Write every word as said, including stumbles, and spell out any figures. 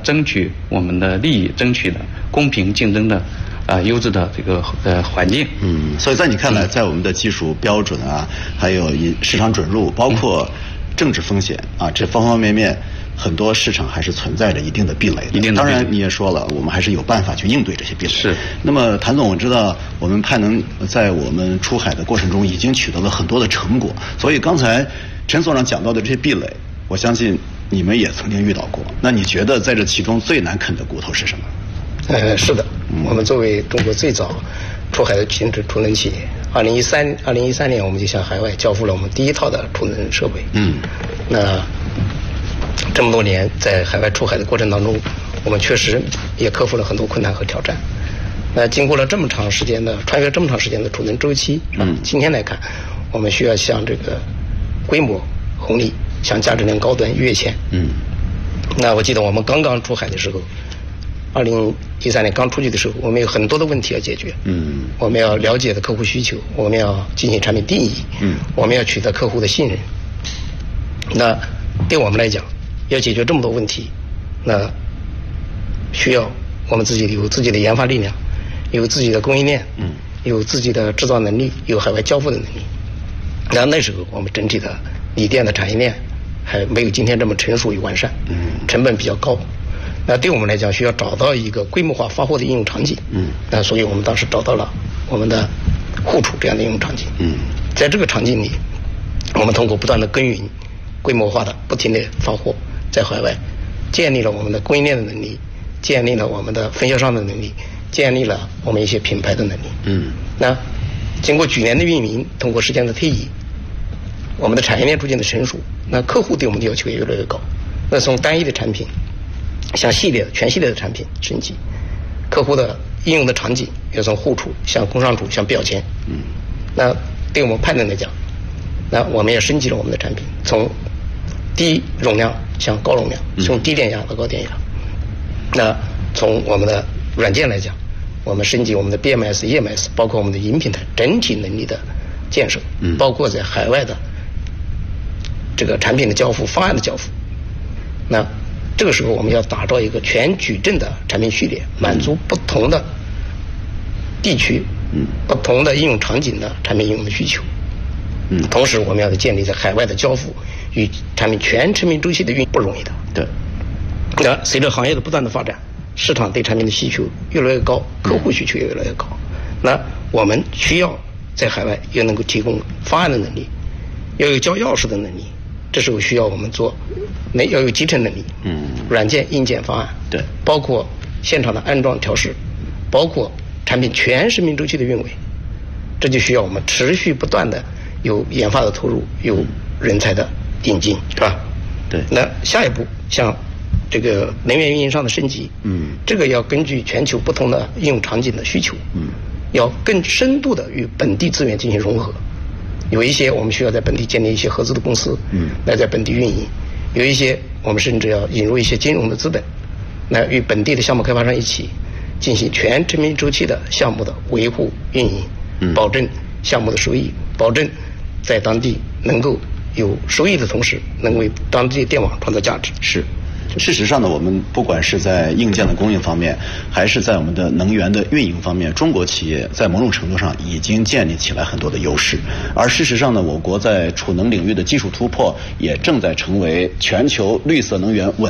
争取我们的利益，争取的公平竞争的啊优质的这个呃环境。 嗯，所以在你看来，在我们的技术标准啊，还有市场准入，包括政治风险啊，这方方面面。很多市场还是存在着一定的壁垒的， 一定的当然你也说了，我们还是有办法去应对这些壁垒。 是。 那么谭总，我知道我们派能在我们出海的过程中已经取得了很多的成果，所以刚才陈所长讲到的这些壁垒，我相信你们也曾经遇到过。那你觉得在这其中最难啃的骨头是什么？ 呃，是的，我们作为中国最早出海的停止储能企业，二零一三二零一三年我们就向海外交付了我们第一套的储能设备。 嗯。 那这么多年在海外出海的过程当中，我们确实也克服了很多困难和挑战。那经过了这么长时间的穿越这么长时间的储能周期，嗯，今天来看，我们需要向这个规模红利、向价值链高端跃迁。嗯。那我记得我们刚刚出海的时候，二零一三年刚出去的时候，我们有很多的问题要解决。嗯。我们要了解的客户需求，我们要进行产品定义。嗯。我们要取得客户的信任。那对我们来讲，要解决这么多问题，那需要我们自己有自己的研发力量，有自己的供应链，嗯，有自己的制造能力，有海外交付的能力。那那时候我们整体的锂电的产业链还没有今天这么成熟与完善，嗯，成本比较高。那对我们来讲，需要找到一个规模化发货的应用场景，嗯，那所以我们当时找到了我们的互储这样的应用场景，嗯，在这个场景里，我们通过不断的耕耘，规模化的不停的发货。在海外建立了我们的供应链的能力，建立了我们的分销商的能力，建立了我们一些品牌的能力。嗯，那经过几年的运营，通过时间的推移，我们的产业链逐渐的成熟，那客户对我们的要求也越来越高。那从单一的产品向系列全系列的产品升级，客户的应用的场景要从互储向工商储向表前。嗯，那对我们派能来讲，那我们也升级了我们的产品，从低容量向高容量，从低电压到高电压。那从我们的软件来讲，我们升级我们的 B M S、E M S， 包括我们的云平台整体能力的建设，包括在海外的这个产品的交付、方案的交付。那这个时候我们要打造一个全矩阵的产品序列，满足不同的地区、不同的应用场景的产品应用的需求。嗯，同时我们要建立在海外的交付与产品全生命周期的运不容易的。对。那随着行业的不断的发展，市场对产品的需求越来越高，客户需求也越来越高。那我们需要在海外也能够提供方案的能力，要有交钥匙的能力。这时候需要我们做，那要有集成能力。嗯。软件、硬件方案。对。包括现场的安装调试，包括产品全生命周期的运维，这就需要我们持续不断的有研发的投入，有人才的引进，是吧？对。那下一步像这个能源运营商的升级，嗯，这个要根据全球不同的应用场景的需求，嗯，要更深度的与本地资源进行融合。有一些我们需要在本地建立一些合资的公司，嗯，来在本地运营；有一些我们甚至要引入一些金融的资本，来与本地的项目开发商一起进行全生命周期的项目的维护运营，嗯，保证项目的收益，保证在当地能够有收益的同时，能为当地电网创造价值。是。 事实上呢，我们不管是在硬件的供应方面，还是在我们的能源的运营方面，中国企业在某种程度上已经建立起来很多的优势。而事实上呢，我国在储能领域的技术突破也正在成为全球绿色能源稳